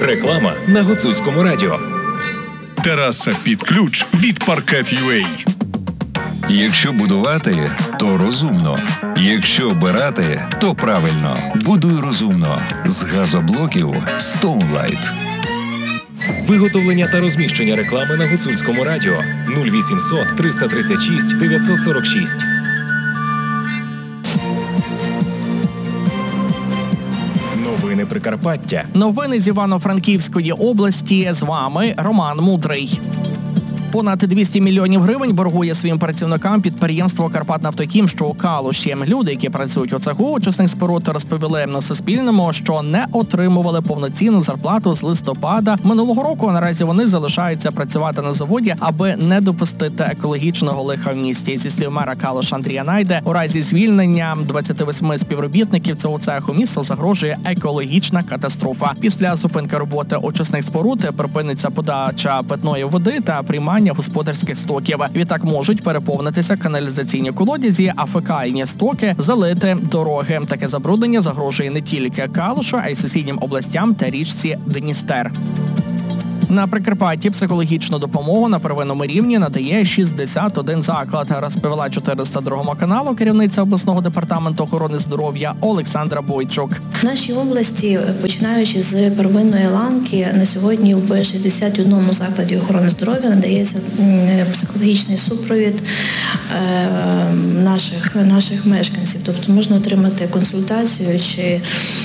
Реклама на Гуцульському радіо. Тераса під ключ від Parquet.ua. Якщо будувати, то розумно. Якщо обирати, то правильно. Будуй розумно. З газоблоків Stoneline. Виготовлення та розміщення реклами на Гуцульському радіо 0800 336 946. Новини Прикарпаття. Новини з Івано-Франківської області. З вами Роман Мудрий. Понад 200 мільйонів гривень боргує своїм працівникам підприємство «Карпатнафтохім», що у Калуші. Люди, які працюють у цеху очисних споруд, розповіли на Суспільному, що не отримували повноцінну зарплату з листопада минулого року. Наразі вони залишаються працювати на заводі, аби не допустити екологічного лиха в місті. Зі слів мера Калуша Андрія Найде, у разі звільнення 28 співробітників цього цеху місту загрожує екологічна катастрофа. Після зупинки роботи очисних споруд припиниться подача питної води та приймання господарських стоків. Відтак можуть переповнитися каналізаційні колодязі, а фекальні стоки залити дороги. Таке забруднення загрожує не тільки Калушу, а й сусіднім областям та річці Дністер. На Прикарпатті психологічну допомогу на первинному рівні надає 61 заклад, розповіла 402 каналу керівниця обласного департаменту охорони здоров'я Олександра Бойчук. В нашій області, починаючи з первинної ланки, на сьогодні в 61 закладі охорони здоров'я надається психологічний супровід наших мешканців. Тобто можна отримати консультацію чи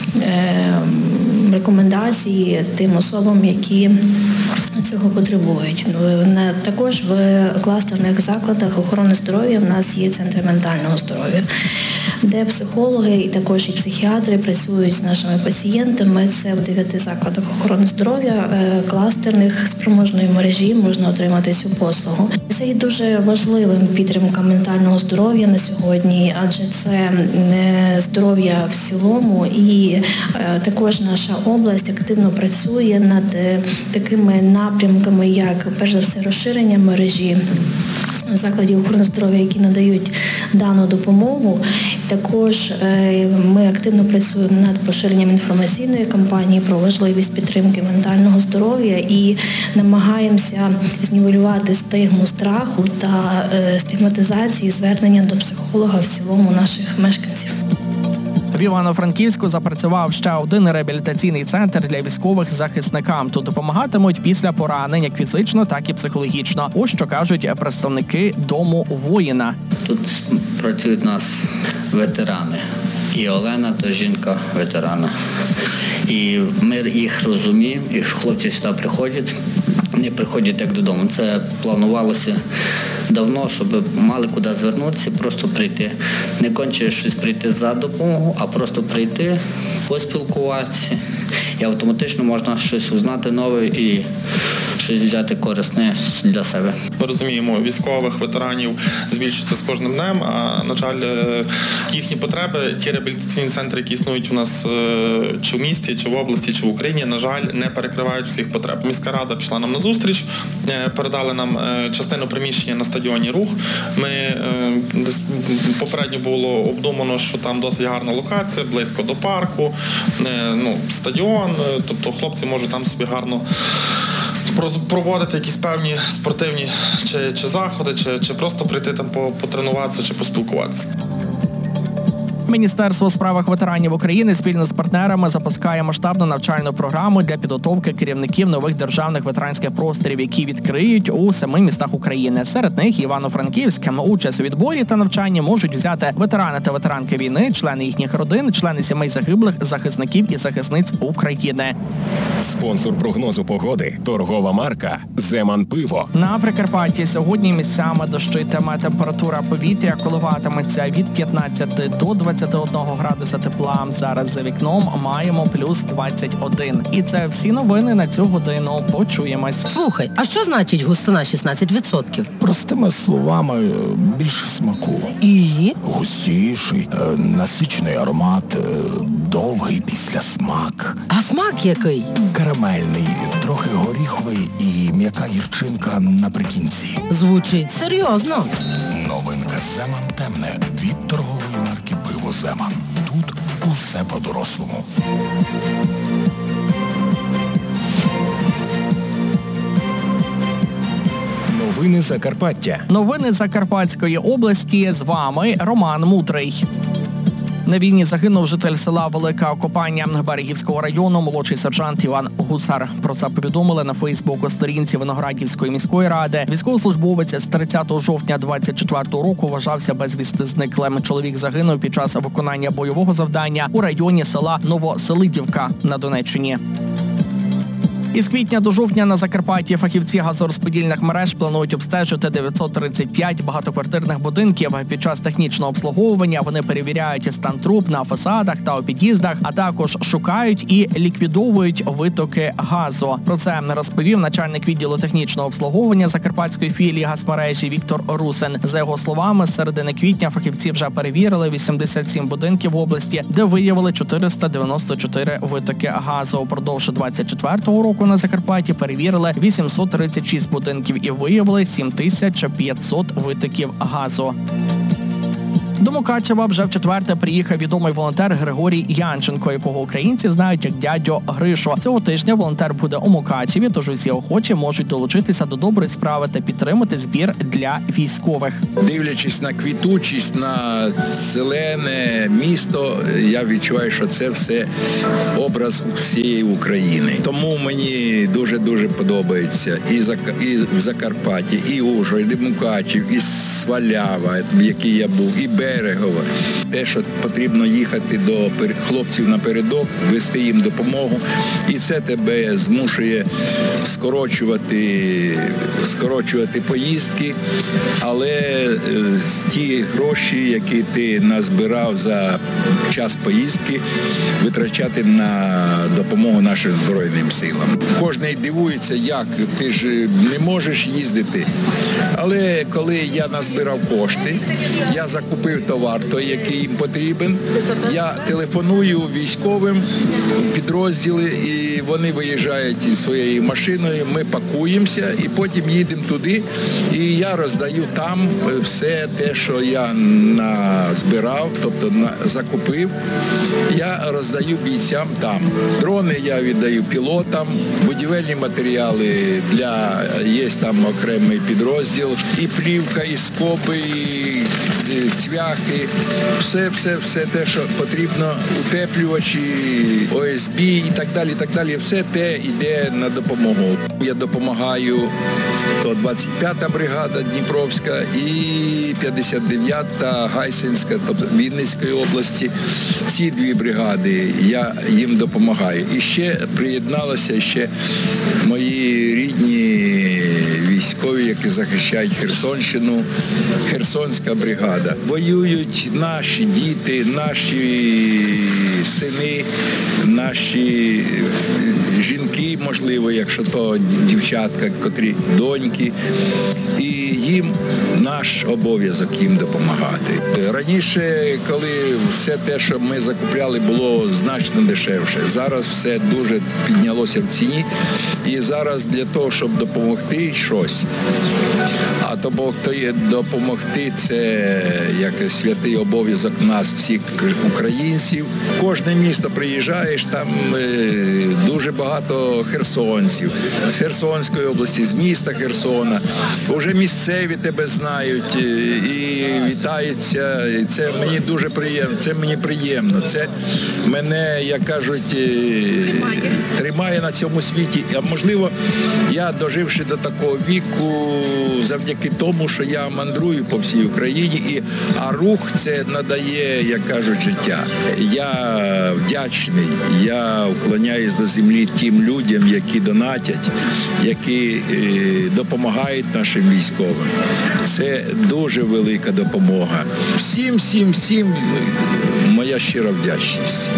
рекомендації тим особам, які цього потребують. Також в кластерних закладах охорони здоров'я в нас є центри ментального здоров'я, де психологи і також і психіатри працюють з нашими пацієнтами. Це в 9 закладах охорони здоров'я, кластерних спроможної мережі можна отримати цю послугу. Це є дуже важливим підтримка ментального здоров'я на сьогодні, адже це здоров'я в цілому, і також наша область активно працює над такими напрямками, як, перш за все, розширення мережі закладів охорони здоров'я, які надають дану допомогу. Також ми активно працюємо над поширенням інформаційної кампанії про важливість підтримки ментального здоров'я і намагаємося знівелювати стигму страху та стигматизації звернення до психолога в цілому наших мешканців. В Івано-Франківську запрацював ще один реабілітаційний центр для військових захисникам. Тут допомагатимуть після поранень як фізично, так і психологічно. Ось що кажуть представники Дому воїна. Тут працюють у нас ветерани. І Олена, то жінка ветерана. І ми їх розуміємо, і хлопці сюди приходять, не приходять як додому. Це планувалося давно, щоб мали куди звернутися, просто прийти. Не конче щось прийти за допомогу, а просто прийти, поспілкуватися. І автоматично можна щось узнати нове і щось взяти корисне для себе. Ми розуміємо, військових, ветеранів збільшується з кожним днем, а, на жаль, їхні потреби, ті реабілітаційні центри, які існують у нас чи в місті, чи в області, чи в Україні, на жаль, не перекривають всіх потреб. Міська рада пішла нам на зустріч, передали нам частину приміщення на стадіоні «Рух». Ми попередньо було обдумано, що там досить гарна локація, близько до парку, стадіон, тобто хлопці можуть там собі гарно проводити якісь певні спортивні чи заходи, чи просто прийти там потренуватися, чи поспілкуватися. Міністерство у справах ветеранів України спільно з партнерами запускає масштабну навчальну програму для підготовки керівників нових державних ветеранських просторів, які відкриють у 7 містах України. Серед них Івано-Франківськ. Участь у відборі та навчанні можуть взяти ветерани та ветеранки війни, члени їхніх родин, члени сімей загиблих, захисників і захисниць України. Спонсор прогнозу погоди – торгова марка «Земан Пиво». На Прикарпатті сьогодні місцями дощитиме. Температура повітря коливатиметься від 15 до 21 градуса тепла. Зараз за вікном маємо плюс 21. І це всі новини на цю годину. Почуємось. Слухай, а що значить густина 16%? Простими словами, більше смаку. І? Густіший, насичений аромат, довгий післясмак. А смак який? Карамельний, трохи горіховий і м'яка гірчинка наприкінці. Звучить серйозно. Новинка «Земан темне» від торгової марки «Пиво Земан». Тут усе по-дорослому. Новини Закарпаття. Новини Закарпатської області. З вами Роман Мудрий. На війні загинув житель села Велика Копання Берегівського району, молодший сержант Іван Гусар. Про це повідомили на Фейсбук-сторінці Виноградівської міської ради. Військовослужбовець з 30 жовтня 24-го року вважався безвісти зниклим. Чоловік загинув під час виконання бойового завдання у районі села Новоселидівка на Донеччині. Із квітня до жовтня на Закарпатті фахівці газорозподільних мереж планують обстежити 935 багатоквартирних будинків. Під час технічного обслуговування вони перевіряють стан труб на фасадах та у під'їздах, а також шукають і ліквідовують витоки газу. Про це розповів начальник відділу технічного обслуговування Закарпатської філії газмережі Віктор Русин. За його словами, з середини квітня фахівці вже перевірили 87 будинків в області, де виявили 494 витоки газу. Упродовж 24-го року на Закарпатті перевірили 836 будинків і виявили 7500 витоків газу. До Мукачева вже вчетверте приїхав відомий волонтер Григорій Янченко, якого українці знають як дядю Гришу. Цього тижня волонтер буде у Мукачеві, тож усі охочі можуть долучитися до доброї справи та підтримати збір для військових. Дивлячись на квітучість, на зелене місто, я відчуваю, що це все образ всієї України. Тому мені дуже-дуже подобається і в Закарпатті, і Ужгород, і Мукачев, і Свалява, в якій я був, і Берегово. Те, що потрібно їхати до хлопців напередок, вести їм допомогу. І це тебе змушує скорочувати поїздки, але ті гроші, які ти назбирав за час поїздки, витрачати на допомогу нашим Збройним силам. Кожний дивується, як ти ж не можеш їздити. Але коли я назбирав кошти, я закупив товар, той, який їм потрібен, я телефоную військовим підрозділи, і вони виїжджають із своєю машиною, ми пакуємося і потім їдемо туди, і я роздаю там все те, що я назбирав, тобто закупив, я роздаю бійцям там. Дрони я віддаю пілотам, будівельні матеріали є там окремий підрозділ, і плівка, і скоби, і цвяхи, все те, що потрібно, утеплювачі, ОСБ і так далі, все те йде на допомогу. Я допомагаю, то 25-та бригада Дніпровська і 59-та Гайсинська, тобто Вінницької області. Ці дві бригади, я їм допомагаю. І ще приєдналися мої рідні військові, які захищають Херсонщину, Херсонська бригада. Воюють наші діти, наші сини, наші жінки, можливо, якщо то дівчатка, котрі доньки. І їм наш обов'язок їм допомагати. Раніше, коли все те, що ми закупляли, було значно дешевше. Зараз все дуже піднялося в ціні. І зараз для того, щоб допомогти щось, а допомогти – це як святий обов'язок нас, всіх українців. В кожне місто приїжджаєш, там дуже багато херсонців. З Херсонської області, з міста Херсона. Вже місцеві тебе знають і вітаються. І це мені дуже приємно. Це мені приємно. Це мене, як кажуть, тримає на цьому світі. А можливо, я, доживши до такого віку, завдяки тому, що я мандрую по всій Україні, а рух це надає, як кажуть, життя. Я вдячний, я уклоняюсь до землі тим людям, які донатять, які допомагають нашим військовим. Це дуже велика допомога. Всім моя щира вдячність.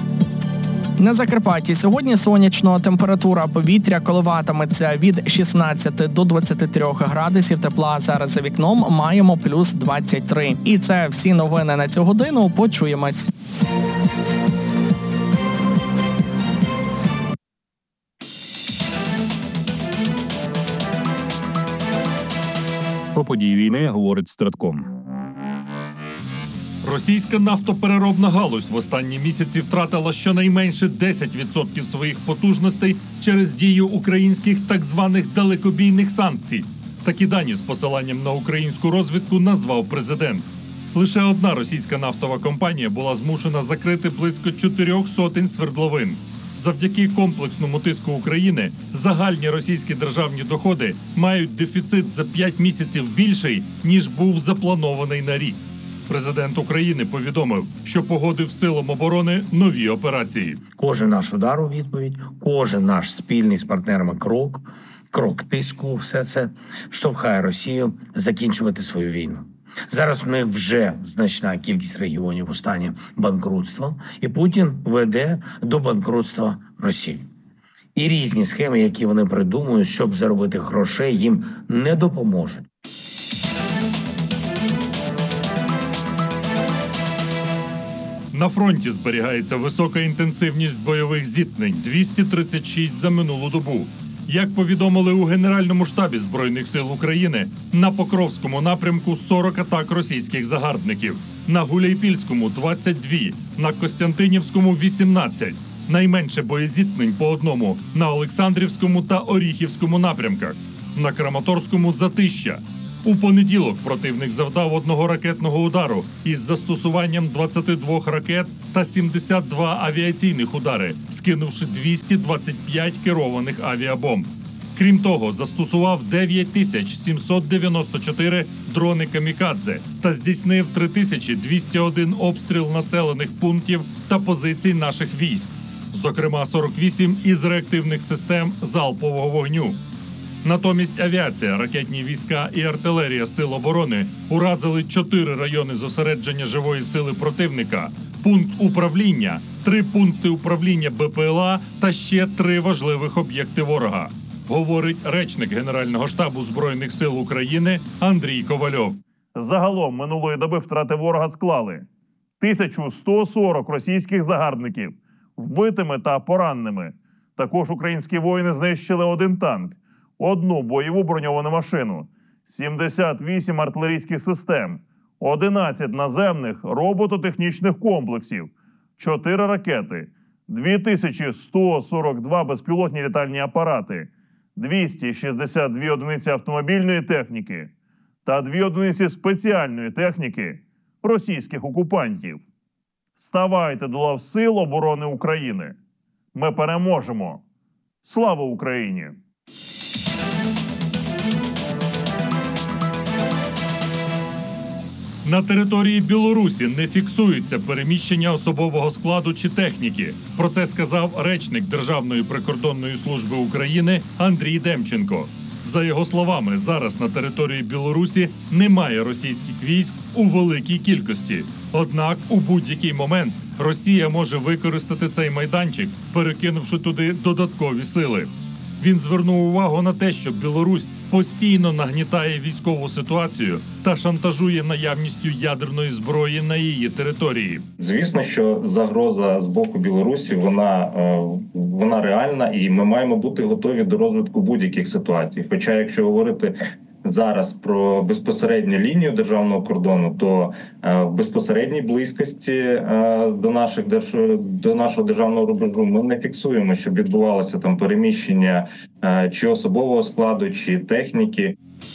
На Закарпатті сьогодні сонячно, температура повітря коливатиметься від 16 до 23 градусів тепла. Зараз за вікном маємо плюс 23. І це всі новини на цю годину. Почуємось. Про події війни говорить Стратком. Російська нафтопереробна галузь в останні місяці втратила щонайменше 10% своїх потужностей через дію українських так званих далекобійних санкцій. Такі дані з посиланням на українську розвідку назвав президент. Лише одна російська нафтова компанія була змушена закрити близько 400 свердловин. Завдяки комплексному тиску України загальні російські державні доходи мають дефіцит за 5 місяців більший, ніж був запланований на рік. Президент України повідомив, що погодив силам оборони нові операції. Кожен наш удар у відповідь, кожен наш спільний з партнерами крок тиску, все це штовхає Росію закінчувати свою війну. Зараз в них вже значна кількість регіонів у стані банкрутства, і Путін веде до банкрутства Росії. І різні схеми, які вони придумують, щоб заробити грошей, їм не допоможуть. На фронті зберігається висока інтенсивність бойових зіткнень – 236 за минулу добу. Як повідомили у Генеральному штабі Збройних сил України, на Покровському напрямку 40 атак російських загарбників, на Гуляйпільському – 22, на Костянтинівському – 18. Найменше боєзіткнень по одному на Олександрівському та Оріхівському напрямках, на Краматорському – за 1000. У понеділок противник завдав одного ракетного удару із застосуванням 22 ракет та 72 авіаційних удари, скинувши 225 керованих авіабомб. Крім того, застосував 9794 дрони «Камікадзе» та здійснив 3201 обстріл населених пунктів та позицій наших військ, зокрема 48 із реактивних систем залпового вогню. Натомість авіація, ракетні війська і артилерія Сил оборони уразили 4 райони зосередження живої сили противника, пункт управління, 3 пункти управління БПЛА та ще 3 важливих об'єкти ворога, говорить речник Генерального штабу Збройних сил України Андрій Ковальов. Загалом минулої доби втрати ворога склали 1140 російських загарбників вбитими та пораненими. Також українські воїни знищили 1 танк, 1 бойову броньовану машину, 78 артилерійських систем, 11 наземних робототехнічних комплексів, 4 ракети, 2142 безпілотні літальні апарати, 262 одиниці автомобільної техніки та 2 одиниці спеціальної техніки російських окупантів. Ставайте до лав Сил оборони України. Ми переможемо. Слава Україні! На території Білорусі не фіксується переміщення особового складу чи техніки. Про це сказав речник Державної прикордонної служби України Андрій Демченко. За його словами, зараз на території Білорусі немає російських військ у великій кількості. Однак у будь-який момент Росія може використати цей майданчик, перекинувши туди додаткові сили. Він звернув увагу на те, що Білорусь постійно нагнітає військову ситуацію та шантажує наявністю ядерної зброї на її території. Звісно, що загроза з боку Білорусі, вона реальна, і ми маємо бути готові до розвитку будь-яких ситуацій. Хоча, якщо говорити зараз про безпосередню лінію державного кордону, то в безпосередній близькості до нашого державного рубежу ми не фіксуємо, щоб відбувалося там переміщення чи особового складу, чи техніки.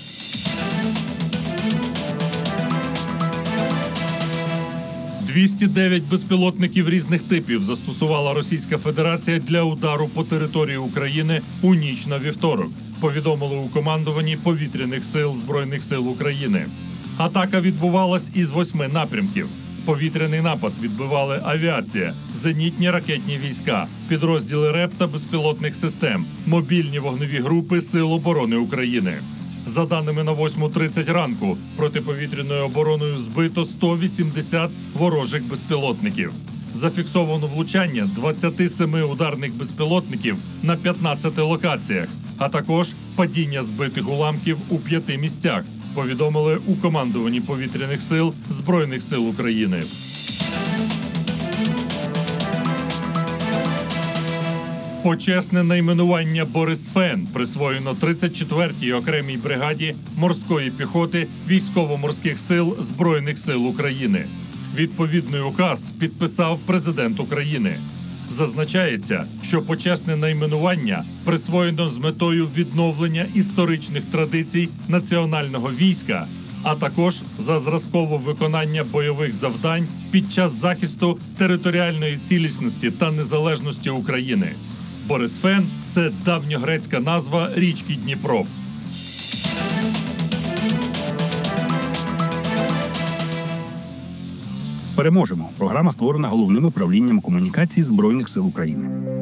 – 209 безпілотників різних типів застосувала Російська Федерація для удару по території України у ніч на вівторок, повідомили у командуванні Повітряних сил Збройних сил України. Атака відбувалась із 8 напрямків. Повітряний напад відбивали авіація, зенітні ракетні війська, підрозділи РЕП та безпілотних систем, мобільні вогневі групи Сил оборони України. За даними на 8:30 ранку, протиповітряною обороною збито 180 ворожих безпілотників. Зафіксовано влучання 27 ударних безпілотників на 15 локаціях, а також падіння збитих уламків у 5 місцях, повідомили у командуванні Повітряних сил Збройних сил України. Почесне найменування «Борисфен» присвоєно 34-й окремій бригаді морської піхоти Військово-морських сил Збройних сил України. Відповідний указ підписав президент України. Зазначається, що почесне найменування присвоєно з метою відновлення історичних традицій національного війська, а також за зразкове виконання бойових завдань під час захисту територіальної цілісності та незалежності України. Борисфен – це давньогрецька назва річки Дніпро. Переможемо. Програма створена Головним управлінням комунікацій Збройних сил України.